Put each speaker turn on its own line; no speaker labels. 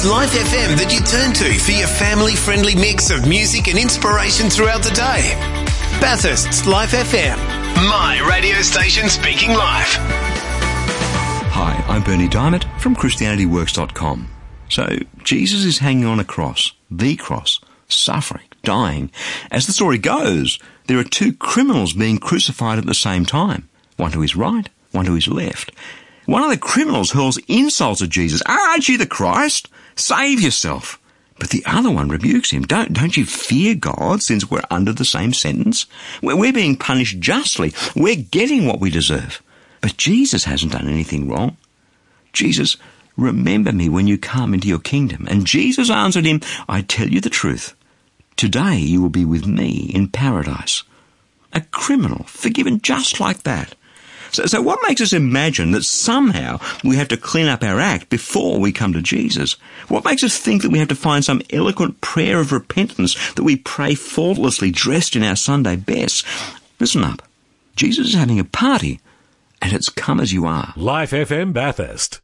It's Life FM that you turn to for your family-friendly mix of music and inspiration throughout the day. Bathurst's Life FM, my radio station speaking life.
Hi, I'm Bernie Diamond from ChristianityWorks.com. So, Jesus is hanging on a cross, the cross, suffering, dying. As the story goes, there are two criminals being crucified at the same time. One to his right, one to his left. One of the criminals hurls insults at Jesus. Aren't you the Christ? Save yourself. But the other one rebukes him. Don't you fear God, since we're under the same sentence? We're being punished justly. We're getting what we deserve. But Jesus hasn't done anything wrong. Jesus, remember me when you come into your kingdom. And Jesus answered him, I tell you the truth. Today you will be with me in paradise. A criminal, forgiven just like that. So what makes us imagine that somehow we have to clean up our act before we come to Jesus? What makes us think that we have to find some eloquent prayer of repentance that we pray faultlessly dressed in our Sunday best? Listen up. Jesus is having a party, and it's come as you are.
Life FM Bathurst.